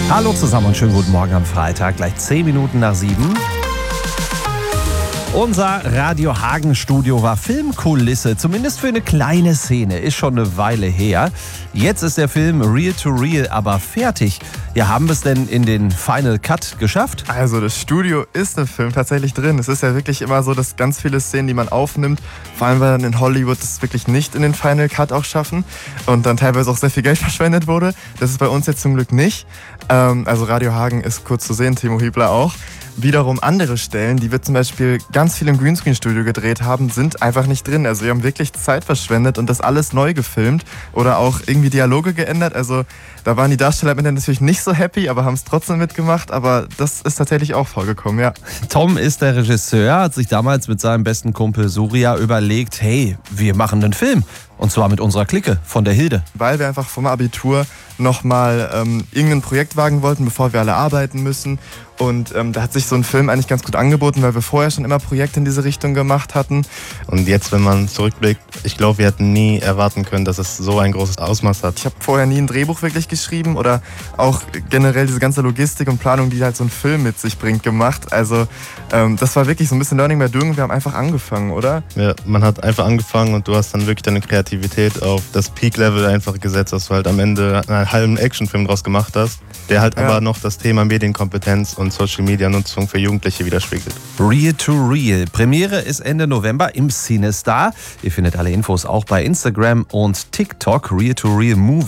Hallo zusammen und schönen guten Morgen am Freitag, gleich 10 Minuten nach 7. Unser Radio Hagen Studio war Filmkulisse, zumindest für eine kleine Szene, ist schon eine Weile her. Jetzt ist der Film Real to Real aber fertig. Ja, haben wir es denn in den Final Cut geschafft? Also das Studio ist im Film tatsächlich drin. Es ist ja wirklich immer so, dass ganz viele Szenen, die man aufnimmt, vor allem weil dann in Hollywood das wirklich nicht in den Final Cut auch schaffen und dann teilweise auch sehr viel Geld verschwendet wurde. Das ist bei uns jetzt zum Glück nicht. Also Radio Hagen ist kurz zu sehen, Timo Hübler auch. Wiederum andere Stellen, die wir zum Beispiel ganz viel im Greenscreen-Studio gedreht haben, sind einfach nicht drin. Also wir haben wirklich Zeit verschwendet und das alles neu gefilmt oder auch irgendwie Dialoge geändert. Also da waren die Darsteller natürlich nicht so happy, aber haben es trotzdem mitgemacht. Aber das ist tatsächlich auch vorgekommen, ja. Tom ist der Regisseur, hat sich damals mit seinem besten Kumpel Surya überlegt, hey, wir machen einen Film. Und zwar mit unserer Clique von der Hilde. Weil wir einfach vom Abitur nochmal irgendein Projekt wagen wollten, bevor wir alle arbeiten müssen. Und da hat sich so ein Film eigentlich ganz gut angeboten, weil wir vorher schon immer Projekte in diese Richtung gemacht hatten. Und jetzt, wenn man zurückblickt, ich glaube, wir hätten nie erwarten können, dass es so ein großes Ausmaß hat. Ich habe vorher nie ein Drehbuch wirklich geschrieben oder auch generell diese ganze Logistik und Planung, die halt so ein Film mit sich bringt, gemacht. Also das war wirklich so ein bisschen Learning by Doing. Wir haben einfach angefangen, oder? Ja, man hat einfach angefangen und du hast dann wirklich deine Kreativität auf das Peak-Level einfach gesetzt, dass du halt am Ende einen halben Actionfilm draus gemacht hast, der halt aber noch das Thema Medienkompetenz und Social-Media-Nutzung für Jugendliche widerspiegelt. Real to Real. Premiere ist Ende November im CineStar. Ihr findet alle Infos auch bei Instagram und TikTok. Real to Real Movie.